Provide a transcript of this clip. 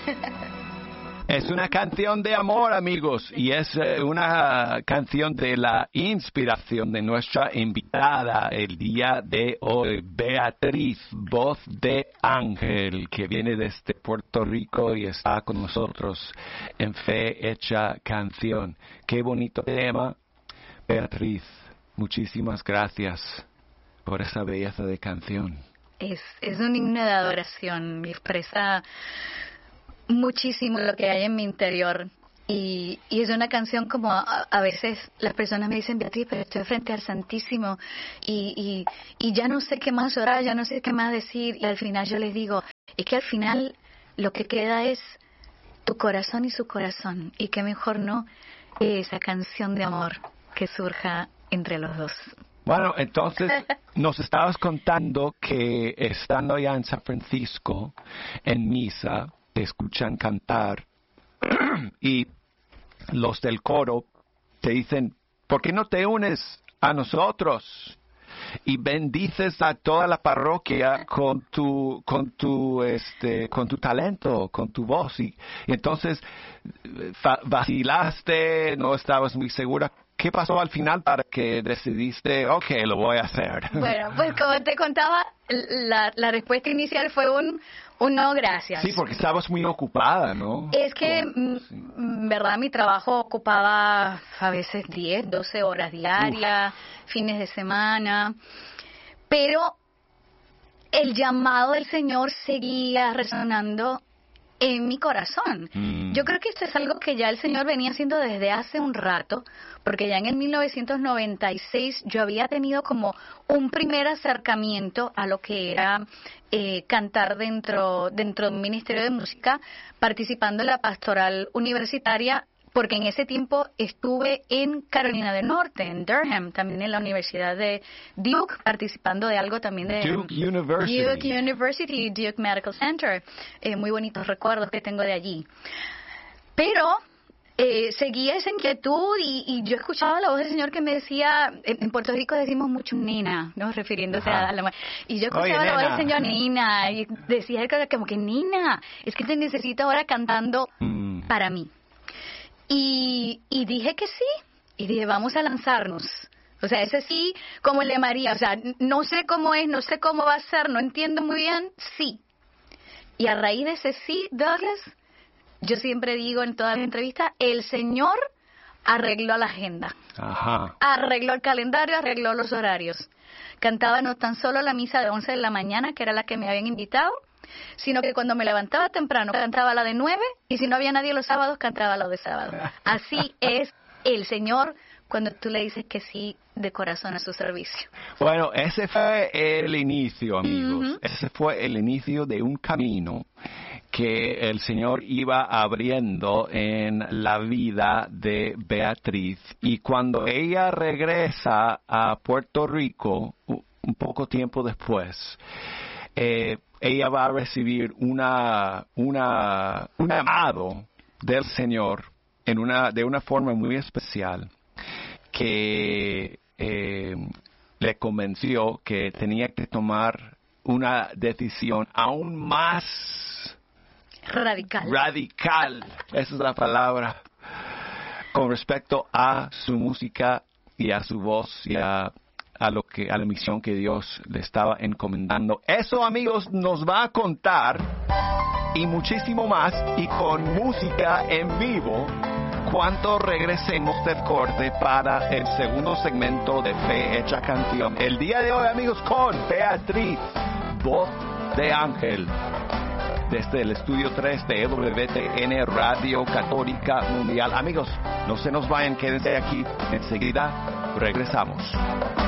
Es una canción de amor, amigos, y es una canción de la inspiración de nuestra invitada el día de hoy, Beatriz, voz de ángel, que viene desde Puerto Rico y está con nosotros en Fe Hecha Canción. Qué bonito tema, Beatriz. Muchísimas gracias por esa belleza de canción. Es un himno de adoración, expresa muchísimo lo que hay en mi interior y es una canción como a veces las personas me dicen, Beatriz, pero estoy frente al Santísimo y ya no sé qué más orar, ya no sé qué más decir, y al final yo les digo, es que al final lo que queda es tu corazón y su corazón, y qué mejor no esa canción de amor que surja entre los dos. Bueno, entonces nos estabas contando que estando allá en San Francisco en misa te escuchan cantar y los del coro te dicen, ¿por qué no te unes a nosotros? Y bendices a toda la parroquia con tu talento, con tu voz. Y entonces vacilaste, no estabas muy segura. ¿Qué pasó al final para que decidiste, lo voy a hacer? Bueno, pues como te contaba, la respuesta inicial fue un no, gracias. Sí, porque estabas muy ocupada, ¿no? Es que, verdad, mi trabajo ocupaba a veces 10, 12 horas diarias, fines de semana, pero el llamado del Señor seguía resonando en mi corazón. Yo creo que esto es algo que ya el Señor venía haciendo desde hace un rato, porque ya en el 1996 yo había tenido como un primer acercamiento a lo que era cantar dentro de un ministerio de música, participando en la pastoral universitaria, porque en ese tiempo estuve en Carolina del Norte, en Durham, también en la Universidad de Duke, participando de algo también de Duke University, Duke Medical Center. Muy bonitos recuerdos que tengo de allí. Pero seguía esa inquietud y yo escuchaba la voz del Señor que me decía, en Puerto Rico decimos mucho nina, ¿no? Refiriéndose a la mujer. Y yo escuchaba la voz del Señor, nina, y decía como que, nina, es que te necesito ahora cantando para mí. Y dije que sí, y dije, vamos a lanzarnos. O sea, ese sí, como el de María, o sea, no sé cómo es, no sé cómo va a ser, no entiendo muy bien, sí. Y a raíz de ese sí, Douglas, yo siempre digo en todas las entrevistas, el Señor arregló la agenda. Ajá. Arregló el calendario, arregló los horarios. Cantaba no tan solo la misa de 11 de la mañana, que era la que me habían invitado, sino que cuando me levantaba temprano cantaba la de 9 y si no había nadie los sábados cantaba la de sábado. Así es el Señor cuando tú le dices que sí de corazón a su servicio. Bueno, ese fue el inicio, amigos. Ese fue el inicio de un camino que el Señor iba abriendo en la vida de Beatriz. Y cuando ella regresa a Puerto Rico, un poco tiempo después, ella va a recibir un llamado del Señor de una forma muy especial que le convenció que tenía que tomar una decisión aún más radical, esa es la palabra, con respecto a su música y a su voz y a la misión que Dios le estaba encomendando. Eso, amigos, nos va a contar y muchísimo más y con música en vivo cuando regresemos del corte para el segundo segmento de Fe Hecha Canción. El día de hoy, amigos, con Beatriz, voz de ángel, desde el estudio 3 de EWTN Radio Católica Mundial. Amigos, no se nos vayan, quédense aquí. Enseguida regresamos.